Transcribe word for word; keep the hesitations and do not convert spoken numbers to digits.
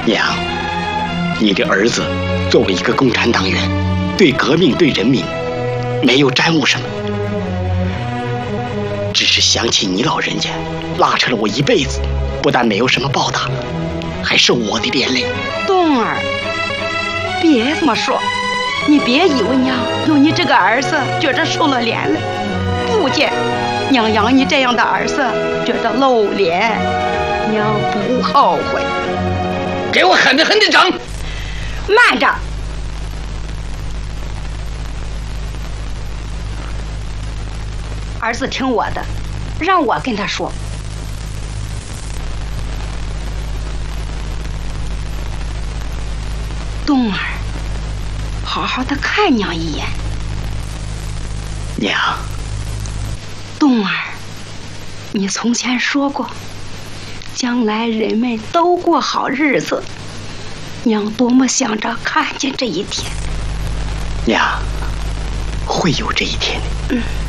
娘，你的儿子作为一个共产党员，对革命对人民没有沾污什么，只是想起你老人家拉扯了我一辈子，不但没有什么报答，还受我的连累。 冬儿，别这么说，你别以为娘有你这个儿子觉着受了连累，不见娘养你这样的儿子觉着露脸，娘不后悔。 给我狠着狠着整！ 慢着，儿子听我的，让我跟他说。冬儿，好好的看娘一眼。 娘， 冬儿，你从前说过，将来人们都过好日子，娘多么想着看见这一天。 娘，会有这一天的。 嗯。